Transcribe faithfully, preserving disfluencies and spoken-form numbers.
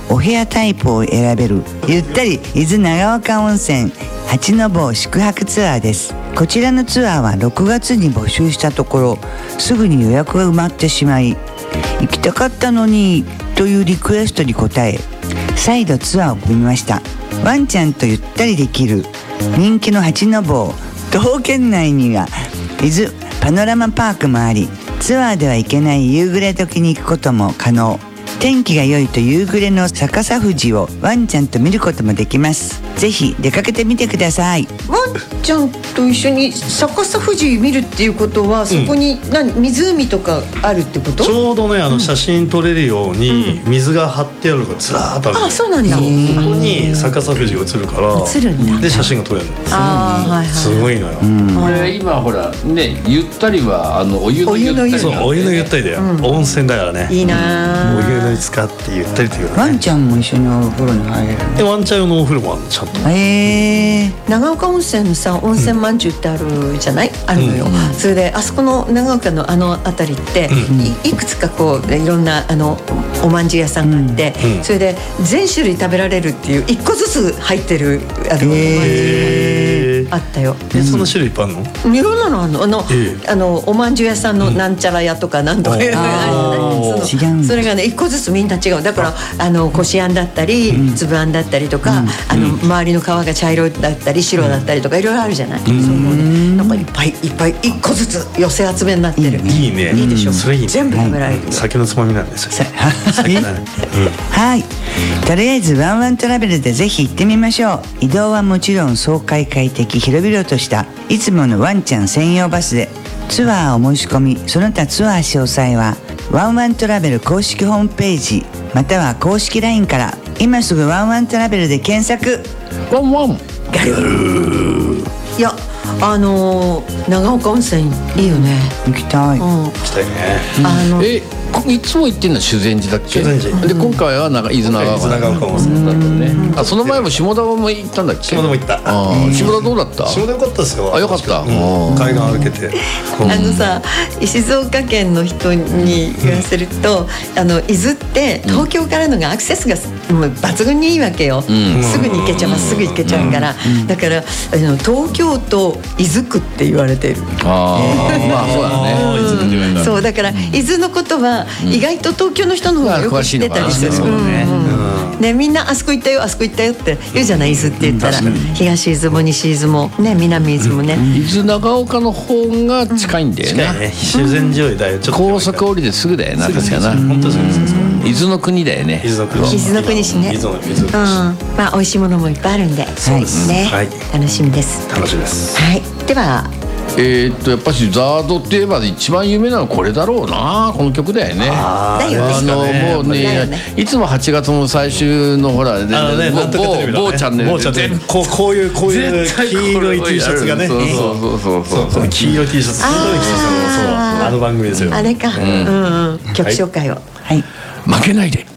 お部屋タイプを選べるゆったり伊豆長岡温泉八の坊宿泊ツアーです。こちらのツアーはろくがつに募集したところすぐに予約が埋まってしまい、行きたかったのにというリクエストに応え再度ツアーを組みました。ワンちゃんとゆったりできる人気の八の坊、徒歩圏内には伊豆パノラマパークもあり、ツアーでは行けない夕暮れ時に行くことも可能。天気が良いと夕暮れの逆さ富士をワンちゃんと見ることもできます。ぜひ出かけてみてください。 ワンちゃんと一緒に逆さ富士見るっていうことは、そこに何、うん、湖とかあるってこと？ ちょうどね、あの写真撮れるように水が張ってあるのがずらーっとある、 うん、あ、そうなんだ。 そこに逆さ富士が映るから映るんだ。 で写真が撮れるの。 あ、はいはい、 すごいのよ、 うん、これ今ほらね、ゆったりはあのお湯のゆったり、 そう、お湯のゆったりだよ、うん、温泉だからね。 いいな。 お湯に使ってゆったりというか、ね、 ワンちゃんも一緒にお風呂に入れるの？ でワンちゃん用のお風呂もあるの、ちゃんと。 へー。 長岡温泉のさ、温泉まんじゅうってあるじゃない、うん、あるのよ、うん、それであそこの長岡のあの辺りって、うん、い, いくつかこういろんなあのおまんじゅう屋さんがあって、うん、それで全種類食べられるっていういっこずつ入ってるあのおまんじゅうあったよ。 え、そんな種類いっぱいあるの？ いろんなのあるの。あの、えー、あのおまんじゅう屋さんのなんちゃら屋とかなんとか、うん、そ, のそれがねいっこずつみんな違う。だからあのこしあんだったり、うん、粒あんだったりとか、うん、あの周りの皮が茶色だったり白だったりとかいろいろあるじゃない、うん、そういうなんかいっぱいいっぱいいっこずつ寄せ集めになってる。 いいね。 いいでしょ、うん、 それいいね。 全部食べられる、はい、 酒のつまみなんですよ。酒だね、うん、 はい。とりあえずワンワントラベルでぜひ行ってみましょう。移動はもちろん爽快快適広々としたいつものワンちゃん専用バスで、ツアーお申し込みその他ツアー詳細はワンワントラベル公式ホームページまたは公式 ライン から。今すぐワンワントラベルで検索。 ワンワンガルー。 いや、あのー、長岡温泉いいよね。 行きたい、うん、 行きたいね、 あのえいつも行ってんのは修善寺だっけ？ 修善寺で今回はなんか伊豆長岡温泉だったね。あ、その前も下田も行ったんだっけ？ 下田も行った。 あ、下田どうだった？ 下田良かったですよ。 あ、よかった、うん、 海岸歩けて。 あのさ、静岡県の人に言わせると、うん、あの伊豆って東京からのがアクセスがもう抜群にいいわけよ、うん、すぐに行けちゃう、まっすぐ行けちゃうから、うん、だからあの東京都伊豆区って言われてる。 あー、まあそうだね、 うん、そうだから伊豆のことは意外と東京の人の方がよく知ってたりする、うんうんうん、でみんなあそこ行ったよあそこ行ったよって言うじゃない、伊豆って言ったら、うん、東伊豆も西伊豆もね、南伊豆もね、うん、 伊豆長岡の方が近いんだよね、 近いね、修善寺よりだよ、ちょっと高速降りてすぐだよな、確かな、 本当そうです。 伊豆の国だよね。 伊豆の国、 伊豆の国市ね、 伊豆の国、うん、 まあ美味しいものもいっぱいあるんで、 そうですね、 はい、楽しみです。 楽しみです。 はい、ではえー、っとやっぱしザードって言えば一番有名なのはこれだろうな、この曲だよね。 あだよね、 あのもう ね, ねいつもはちがつの最終のほら、ね、 あのね、 某チャンネルでこうこういうこういう黄色い T シャツがね、 そうそうそうそうそう、黄色い T シャツ、本当に着てたの、そう、あの番組ですよ。 あれか、うんうん、曲紹介を、 はい、 負けないで。